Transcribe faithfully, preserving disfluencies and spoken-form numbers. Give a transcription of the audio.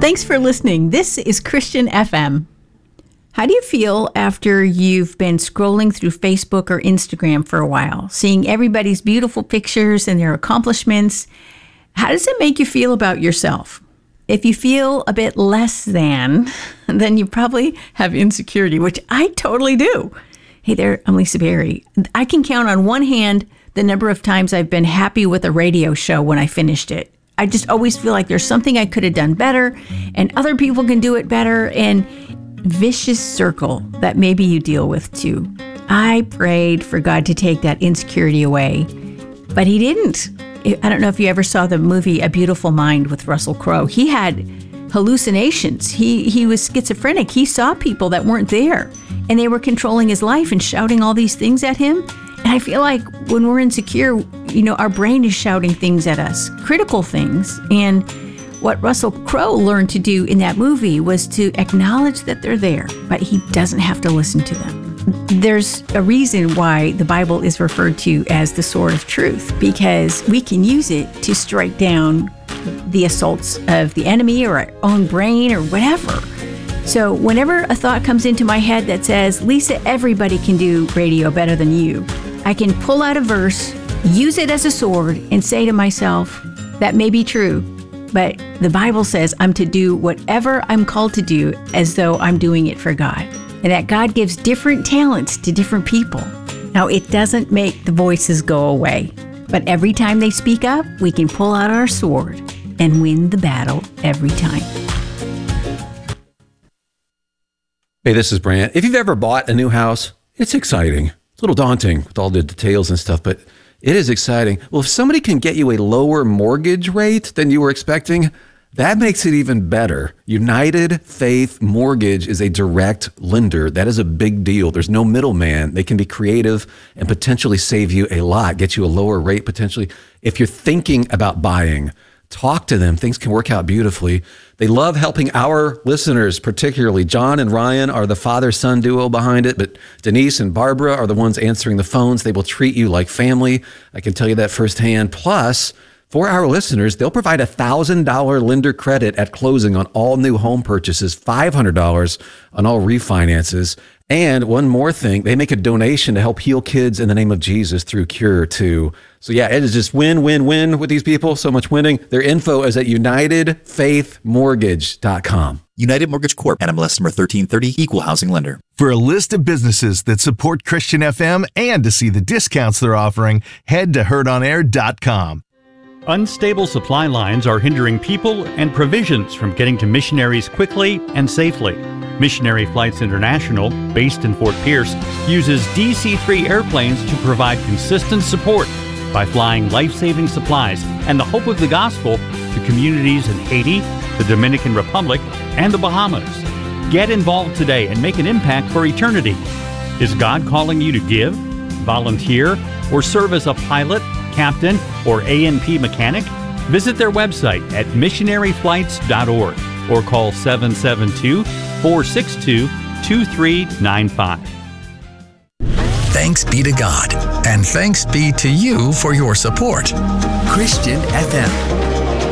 Thanks for listening. This is Christian F M. How do you feel after you've been scrolling through Facebook or Instagram for a while, seeing everybody's beautiful pictures and their accomplishments? How does it make you feel about yourself? If you feel a bit less than, then you probably have insecurity, which I totally do. Hey there, I'm Lisa Berry. I can count on one hand the number of times I've been happy with a radio show when I finished it. I just always feel like there's something I could have done better and other people can do it better, and vicious circle that maybe you deal with too. I prayed for God to take that insecurity away, but he didn't. I don't know if you ever saw the movie A Beautiful Mind with Russell Crowe. He had hallucinations. He he was schizophrenic. He saw people that weren't there, and they were controlling his life and shouting all these things at him. And I feel like when we're insecure, you know, our brain is shouting things at us, critical things. And what Russell Crowe learned to do in that movie was to acknowledge that they're there, but he doesn't have to listen to them. There's a reason why the Bible is referred to as the sword of truth, because we can use it to strike down the assaults of the enemy or our own brain or whatever. So whenever a thought comes into my head that says, Lisa, everybody can do radio better than you, I can pull out a verse, use it as a sword, and say to myself, that may be true, but the Bible says I'm to do whatever I'm called to do as though I'm doing it for God, and that God gives different talents to different people. Now, it doesn't make the voices go away, but every time they speak up, we can pull out our sword and win the battle every time. Hey, this is Brant. If you've ever bought a new house, it's exciting. It's a little daunting with all the details and stuff, but it is exciting. Well, if somebody can get you a lower mortgage rate than you were expecting, that makes it even better. United Faith Mortgage is a direct lender. That is a big deal. There's no middleman. They can be creative and potentially save you a lot, get you a lower rate potentially. If you're thinking about buying, talk to them. Things can work out beautifully. They love helping our listeners, particularly. John and Ryan are the father-son duo behind it, but Denise and Barbara are the ones answering the phones. They will treat you like family. I can tell you that firsthand. Plus, for our listeners, they'll provide a one thousand dollars lender credit at closing on all new home purchases, five hundred dollars on all refinances. And one more thing, they make a donation to help heal kids in the name of Jesus through Cure too. So yeah, it is just win, win, win with these people. So much winning. Their info is at united faith mortgage dot com. United Mortgage Corp. N M L S number thirteen thirty, Equal Housing Lender. For a list of businesses that support Christian F M and to see the discounts they're offering, head to heard on air dot com. Unstable supply lines are hindering people and provisions from getting to missionaries quickly and safely. Missionary Flights International, based in Fort Pierce, uses D C three airplanes to provide consistent support by flying life-saving supplies and the hope of the gospel to communities in Haiti, the Dominican Republic, and the Bahamas. Get involved today and make an impact for eternity. Is God calling you to give, volunteer, or serve as a pilot, captain, or A N P mechanic? Visit their website at missionary flights dot org or call seven seven two, four six two, two three nine five. Thanks be to God, and thanks be to you for your support. Christian F M.